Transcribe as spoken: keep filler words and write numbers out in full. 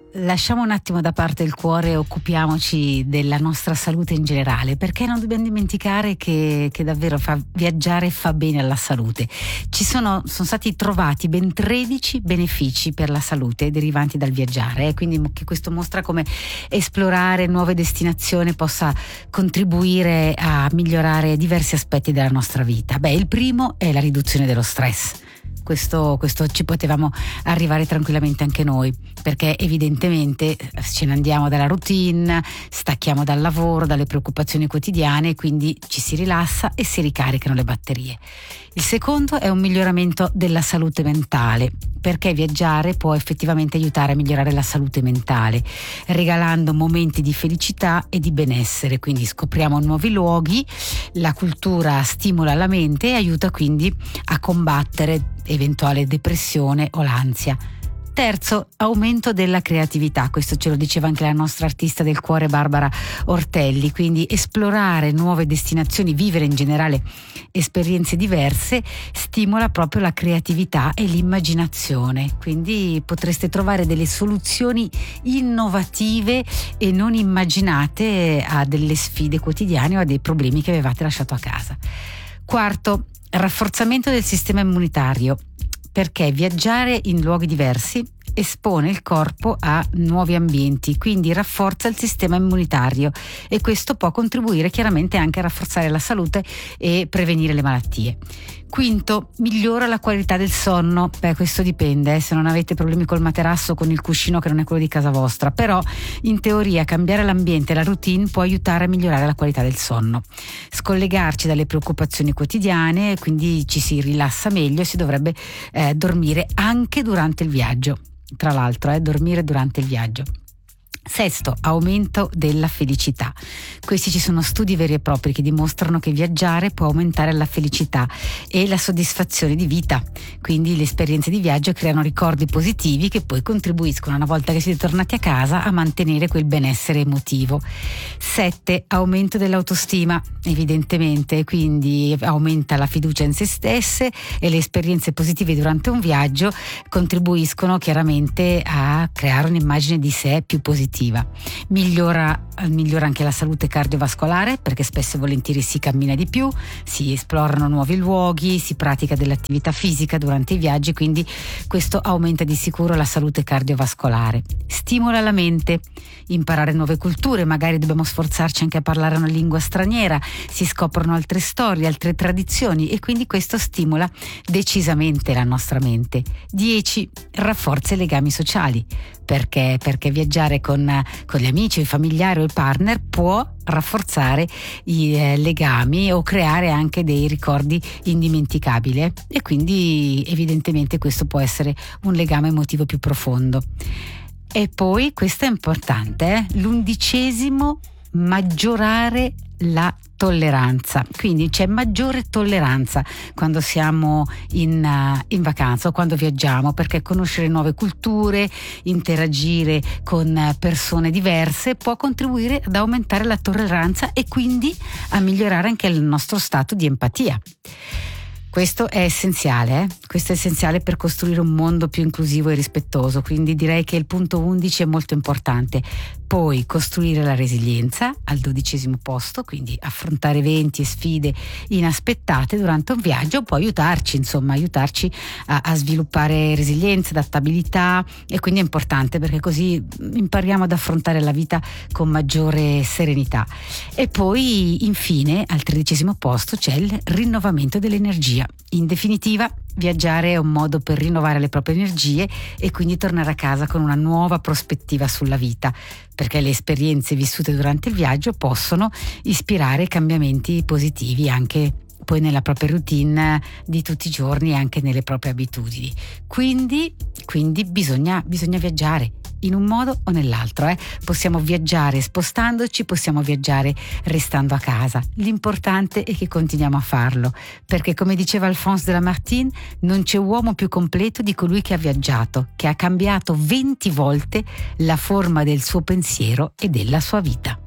lasciamo un attimo da parte il cuore e occupiamoci della nostra salute in generale, perché non dobbiamo dimenticare che, che davvero fa, viaggiare fa bene alla salute. Ci sono, sono stati trovati ben tredici benefici per la salute derivanti dal viaggiare, eh, quindi che questo mostra come esplorare nuove destinazioni possa contribuire a migliorare diversi aspetti della nostra vita. Beh, il primo è la riduzione dello stress. Questo, questo ci potevamo arrivare tranquillamente anche noi, perché evidentemente ce ne andiamo dalla routine, stacchiamo dal lavoro, dalle preoccupazioni quotidiane, quindi ci si rilassa e si ricaricano le batterie. Il secondo è un miglioramento della salute mentale, perché viaggiare può effettivamente aiutare a migliorare la salute mentale, regalando momenti di felicità e di benessere. Quindi scopriamo nuovi luoghi, la cultura stimola la mente e aiuta quindi a combattere eventuale depressione o l'ansia. Terzo, aumento della creatività. Questo ce lo diceva anche la nostra artista del cuore Barbara Ortelli, quindi esplorare nuove destinazioni, vivere in generale esperienze diverse stimola proprio la creatività e l'immaginazione, quindi potreste trovare delle soluzioni innovative e non immaginate a delle sfide quotidiane o a dei problemi che avevate lasciato a casa. Quarto, rafforzamento del sistema immunitario, perché viaggiare in luoghi diversi espone il corpo a nuovi ambienti, quindi rafforza il sistema immunitario e questo può contribuire chiaramente anche a rafforzare la salute e prevenire le malattie. Quinto, migliora la qualità del sonno. Beh, questo dipende, eh, se non avete problemi col materasso o con il cuscino che non è quello di casa vostra, però in teoria cambiare l'ambiente e la routine può aiutare a migliorare la qualità del sonno. Scollegarci dalle preoccupazioni quotidiane, quindi ci si rilassa meglio e si dovrebbe eh, dormire anche durante il viaggio. Tra l'altro, eh, dormire durante il viaggio. Sesto, aumento della felicità. Questi ci sono studi veri e propri che dimostrano che viaggiare può aumentare la felicità e la soddisfazione di vita. Quindi le esperienze di viaggio creano ricordi positivi che poi contribuiscono, una volta che siete tornati a casa, a mantenere quel benessere emotivo. Sette, aumento dell'autostima, evidentemente, quindi aumenta la fiducia in se stesse e le esperienze positive durante un viaggio contribuiscono chiaramente a creare un'immagine di sé più positiva. Migliora, migliora anche la salute cardiovascolare, perché spesso e volentieri si cammina di più, si esplorano nuovi luoghi, si pratica dell'attività fisica durante i viaggi, quindi questo aumenta di sicuro la salute cardiovascolare. Stimola la mente, imparare nuove culture, magari dobbiamo sforzarci anche a parlare una lingua straniera, si scoprono altre storie, altre tradizioni e quindi questo stimola decisamente la nostra mente. dieci. Rafforza i legami sociali, perché, perché viaggiare con, con gli amici, i familiari o il partner può rafforzare i eh, legami o creare anche dei ricordi indimenticabili eh? E quindi evidentemente questo può essere un legame emotivo più profondo. E poi, questo è importante, eh? l'undicesimo, maggiorare la tolleranza, quindi c'è maggiore tolleranza quando siamo in, uh, in vacanza o quando viaggiamo, perché conoscere nuove culture, interagire con persone diverse può contribuire ad aumentare la tolleranza e quindi a migliorare anche il nostro stato di empatia. Questo è essenziale, eh? Questo è essenziale per costruire un mondo più inclusivo e rispettoso, quindi direi che il punto undici è molto importante. Poi costruire la resilienza al dodicesimo posto, quindi affrontare eventi e sfide inaspettate durante un viaggio può aiutarci, insomma, aiutarci a, a sviluppare resilienza, adattabilità e quindi è importante perché così impariamo ad affrontare la vita con maggiore serenità. E poi infine al tredicesimo posto c'è il rinnovamento dell'energia. In definitiva, viaggiare è un modo per rinnovare le proprie energie e quindi tornare a casa con una nuova prospettiva sulla vita, perché le esperienze vissute durante il viaggio possono ispirare cambiamenti positivi anche poi nella propria routine di tutti i giorni e anche nelle proprie abitudini. Quindi, quindi bisogna, bisogna viaggiare in un modo o nell'altro. Eh? Possiamo viaggiare spostandoci, possiamo viaggiare restando a casa. L'importante è che continuiamo a farlo, perché come diceva Alphonse de Lamartine, non c'è uomo più completo di colui che ha viaggiato, che ha cambiato venti volte la forma del suo pensiero e della sua vita.